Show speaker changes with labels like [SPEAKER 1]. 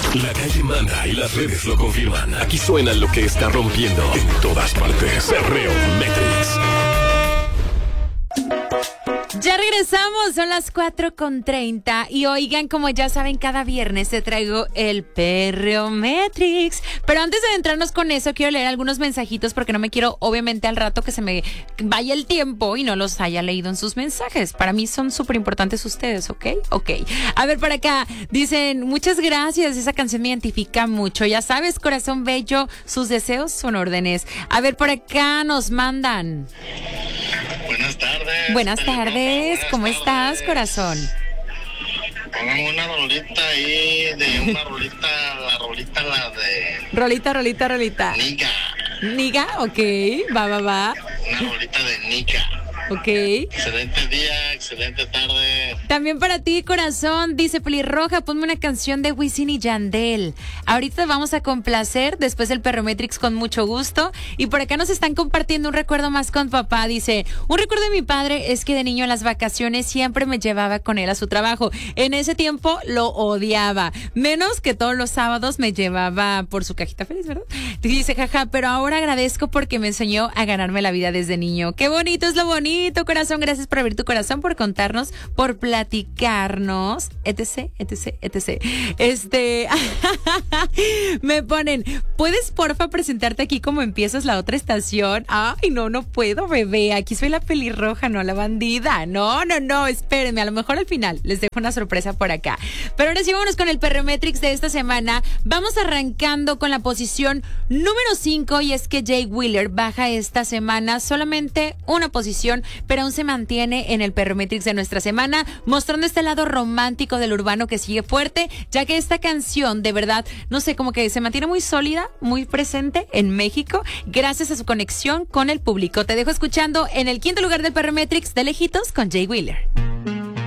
[SPEAKER 1] La calle manda y las redes lo confirman. Aquí suena lo que está rompiendo en todas partes. Perreo Matrix.
[SPEAKER 2] Ya regresamos, son las 4:30 y oigan, como ya saben, cada viernes te traigo el Perreo Matrix. Pero antes de entrarnos con eso, quiero leer algunos mensajitos porque no me quiero, obviamente, al rato que se me vaya el tiempo y no los haya leído en sus mensajes. Para mí son súper importantes ustedes, ¿ok? Ok. A ver, para acá, dicen, muchas gracias, esa canción me identifica mucho. Ya sabes, corazón bello, sus deseos son órdenes. A ver, por acá nos mandan.
[SPEAKER 3] Buenas tardes.
[SPEAKER 2] Buenas tardes, ¿cómo estás, corazón?
[SPEAKER 3] Póngame una rolita ahí, la de...
[SPEAKER 2] Rolita.
[SPEAKER 3] Niga.
[SPEAKER 2] Niga, ok, va.
[SPEAKER 3] Una rolita de Niga.
[SPEAKER 2] Ok.
[SPEAKER 3] Excelente día, excelente tarde.
[SPEAKER 2] También para ti, corazón, dice Pelirroja, ponme una canción de Wisin y Yandel. Ahorita vamos a complacer después del Perreo Matrix con mucho gusto. Y por acá nos están compartiendo un recuerdo más con papá. Dice, un recuerdo de mi padre es que de niño en las vacaciones siempre me llevaba con él a su trabajo. En ese tiempo lo odiaba. Menos que todos los sábados me llevaba por su cajita feliz, ¿verdad? Dice, jaja, pero ahora agradezco porque me enseñó a ganarme la vida desde niño. Qué bonito es lo bonito. Corazón, gracias por abrir tu corazón, por contarnos, por platicarnos, etc. Me ponen, ¿puedes porfa presentarte aquí como empiezas la otra estación? Ay, no puedo, bebé, aquí soy la pelirroja, no la bandida. No, espérenme, a lo mejor al final les dejo una sorpresa por acá. Pero ahora sí, vámonos con el Perreo Matrix de esta semana. Vamos arrancando con la posición número 5 y es que Jay Wheeler baja esta semana solamente una posición, pero aún se mantiene en el Perreo Matrix de nuestra semana, mostrando este lado romántico del urbano que sigue fuerte, ya que esta canción, de verdad, no sé, como que se mantiene muy sólida, muy presente en México, gracias a su conexión con el público. Te dejo escuchando en el quinto lugar del Perreo Matrix de lejitos con Jay Wheeler.